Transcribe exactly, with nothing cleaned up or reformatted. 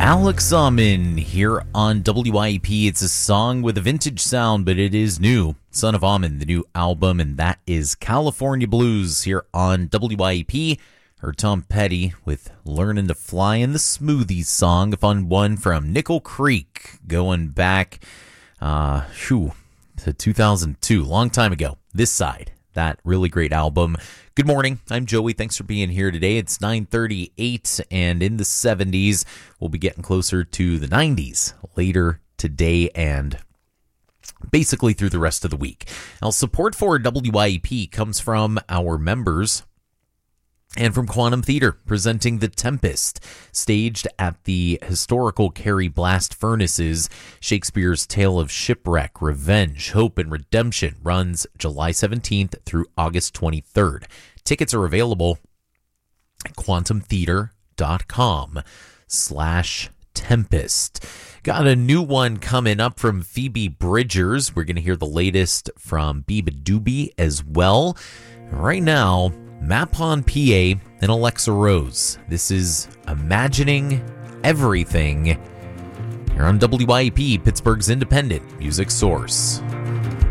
Alex Amin here on W I E P. It's a song with a vintage sound, but it is new. Son of Amin, the new album, and that is California Blues here on W I E P. Heard Tom Petty with Learning to Fly in the Smoothies song, a fun one from Nickel Creek, going back uh, whew, to two thousand two, long time ago, this side. That really great album. Good morning. I'm Joey. Thanks for being here today. It's nine thirty-eight, and in the seventies, we'll be getting closer to the nineties later today and basically through the rest of the week. Now, support for W I E P comes from our members and from Quantum Theater, presenting The Tempest, staged at the historical Carrie Blast Furnaces. Shakespeare's tale of shipwreck, revenge, hope, and redemption runs July seventeenth through August twenty-third. Tickets are available at quantumtheater.com slash Tempest. Got a new one coming up from Phoebe Bridgers. We're going to hear the latest from Biba Doobie as well. Right now, Mapon P A and Alexa Rose. This is Imagining Everything. You're on W I E P, Pittsburgh's independent music source.